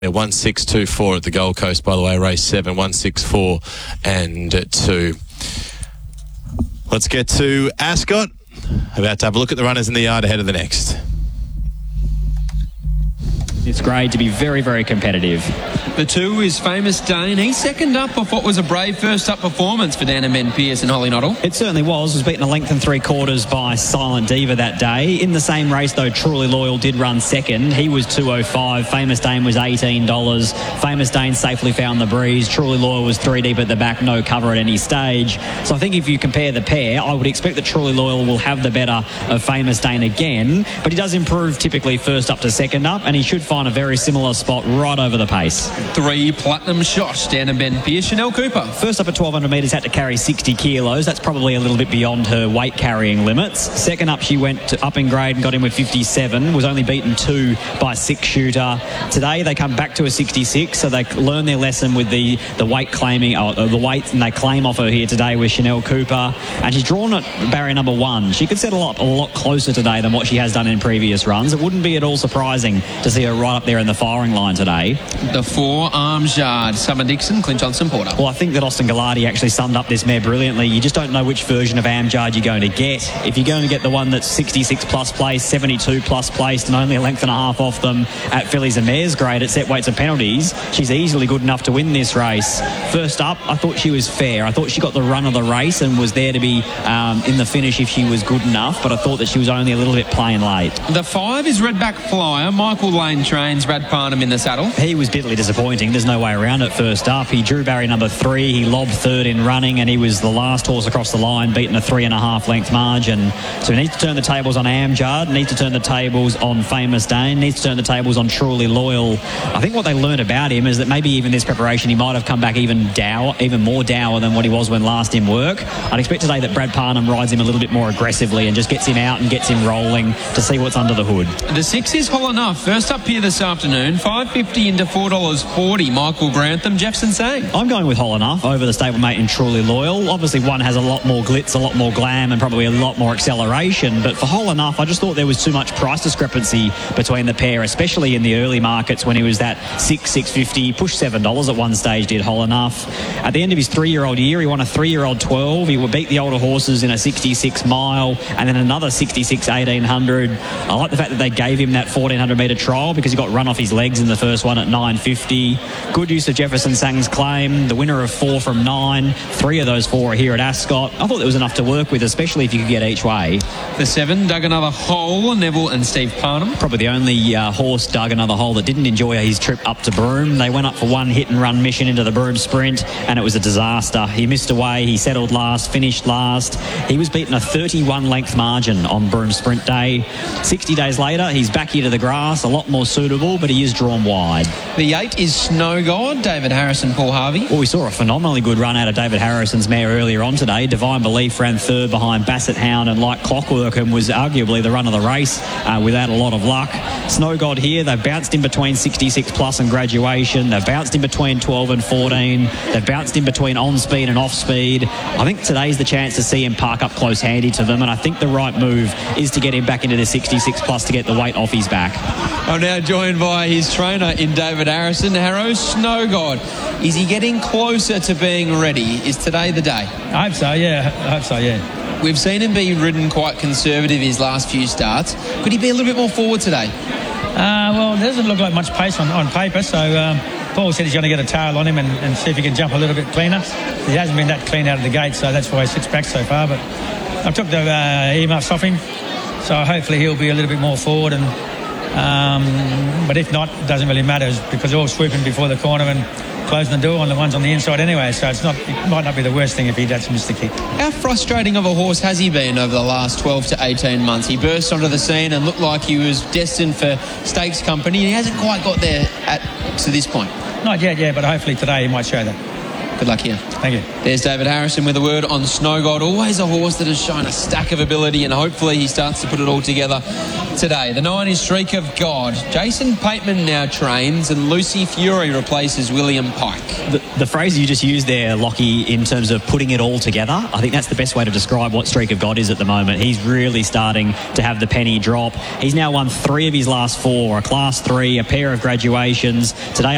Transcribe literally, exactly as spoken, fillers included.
one six two four at the Gold Coast, by the way, race seven, one six four and two. Let's get to Ascot. About to have a look at the runners in the yard ahead of the next. It's great to be very, very competitive. The two is Famous Dane. He's second up off what was a brave first up performance for Dan and Ben Pearce and Holly Noddle. It certainly was. Was beaten a length and three quarters by Silent Diva that day. In the same race, though, Truly Loyal did run second. He was two oh five. Famous Dane was eighteen dollars. Famous Dane safely found the breeze. Truly Loyal was three deep at the back, no cover at any stage. So I think if you compare the pair, I would expect that Truly Loyal will have the better of Famous Dane again. But he does improve typically first up to second up, and he should find a very similar spot right over the pace. Three Platinum Shot, Dan and Ben Pearce. Chanel Cooper. First up at twelve hundred metres had to carry sixty kilos. That's probably a little bit beyond her weight carrying limits. Second up, she went to up in grade and got in with fifty-seven. Was only beaten two by Six Shooter. Today they come back to a sixty-six, so they learn their lesson with the, the weight claiming, or the weight, and they claim off her here today with Chanel Cooper. And she's drawn at barrier number one. She could settle up a lot closer today than what she has done in previous runs. It wouldn't be at all surprising to see her right up there in the firing line today. The four Armjard, Summer Dixon, Clint Johnson Porter. Well, I think that Austin Gallardi actually summed up this mare brilliantly. You just don't know which version of Armjard you're going to get. If you're going to get the one that's sixty-six plus placed, seventy-two plus placed, and only a length and a half off them at fillies and mares grade at set weights and penalties, she's easily good enough to win this race. First up, I thought she was fair. I thought she got the run of the race and was there to be um, in the finish if she was good enough, but I thought that she was only a little bit plain late. The five is Redback Flyer. Michael Lane trains Brad Parnham in the saddle. He was bitterly disappointing. There's no way around it. First up, he drew barrier number three. He lobbed third in running, and he was the last horse across the line, beaten a three and a half length margin. So he needs to turn the tables on Armjard, needs to turn the tables on Famous Dane, needs to turn the tables on Truly Loyal. I think what they learned about him is that maybe even this preparation he might have come back even dour, even more dour than what he was when last in work. I'd expect today that Brad Parnham rides him a little bit more aggressively and just gets him out and gets him rolling to see what's under the hood. The six is Hol Enough. First up here this afternoon, five fifty into four dollars forty. Michael Grantham, Jefferson Sang. I'm going with Hol Enough over the stablemate in Truly Loyal. Obviously one has a lot more glitz, a lot more glam, and probably a lot more acceleration, but for Hol Enough I just thought there was too much price discrepancy between the pair, especially in the early markets when he was that six, six fifty, pushed seven dollars at one stage, did Hol Enough. At the end of his three-year-old year, he won a three-year-old twelve. He would beat the older horses in a sixty-six mile and then another sixty-six eighteen hundred. I like the fact that they gave him that fourteen hundred metre trial because he got run off his legs in the first one at nine fifty. Good use of Jefferson Sang's claim. The winner of four from nine. Three of those four are here at Ascot. I thought there was enough to work with, especially if you could get each way. The seven dug another hole. Neville and Steve Parnham. Probably the only uh, horse dug another hole that didn't enjoy his trip up to Broome. They went up for one hit and run mission into the Broome Sprint, and it was a disaster. He missed away. He settled last, finished last. He was beaten a thirty-one length margin on Broome Sprint Day. sixty days later, he's back here to the grass, a lot more suitable, but he is drawn wide. The eight is Snow God, David Harrison, Paul Harvey. Well, we saw a phenomenally good run out of David Harrison's mare earlier on today. Divine Belief ran third behind Basset Hound and Like Clockwork and was arguably the run of the race uh, without a lot of luck. Snow God here, they've bounced in between sixty-six plus and Graduation. They've bounced in between twelve and fourteen. They've bounced in between on speed and off speed. I think today's the chance to see him park up close handy to them, and I think the right move is to get him back into the sixty-six plus to get the weight off his back. I'm now joined by his trainer in David Harrison. Harrow, Snow God. Is he getting closer to being ready? Is today the day? I hope so, yeah. I hope so, yeah. We've seen him be ridden quite conservative his last few starts. Could he be a little bit more forward today? Uh, well, there doesn't look like much pace on, on paper, so um, Paul said he's going to get a tail on him and, and see if he can jump a little bit cleaner. He hasn't been that clean out of the gate, so that's why he sits back so far. But I took the uh, earmuffs off him, so hopefully he'll be a little bit more forward. And um, but if not, it doesn't really matter because they're all swooping before the corner and closing the door on the ones on the inside anyway, so it's not, it might not be the worst thing if he does miss the kick. How frustrating of a horse has he been over the last twelve to eighteen months? He burst onto the scene and looked like he was destined for stakes company, and he hasn't quite got there at to this point. Not yet, yeah, but hopefully today he might show that. Good luck here. Thank you. There's David Harrison with a word on Snow God. Always a horse that has shown a stack of ability, and hopefully he starts to put it all together today. The nine is Streak of God. Jason Pateman now trains, and Lucy Fury replaces William Pike. The, the phrase you just used there, Lockie, in terms of putting it all together, I think that's the best way to describe what Streak of God is at the moment. He's really starting to have the penny drop. He's now won three of his last four, a class three, a pair of graduations. Today